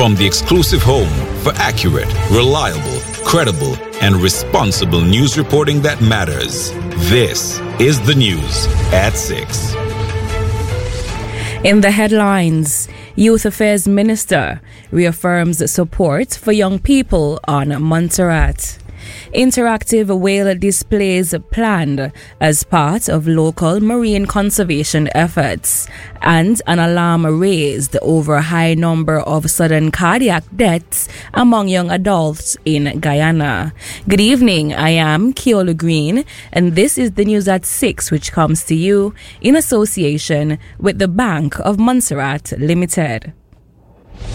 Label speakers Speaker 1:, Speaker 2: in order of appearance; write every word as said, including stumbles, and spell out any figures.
Speaker 1: from the exclusive home for accurate, reliable, credible, and responsible news reporting that matters. This is the news at six.
Speaker 2: In the headlines, Youth Affairs Minister reaffirms support for young people on Montserrat. Interactive whale displays planned as part of local marine conservation efforts, and an alarm raised over a high number of sudden cardiac deaths among young adults in Guyana. Good evening, I am Keola Green, and this is the news at six, which comes to you in association with the Bank of Montserrat Limited.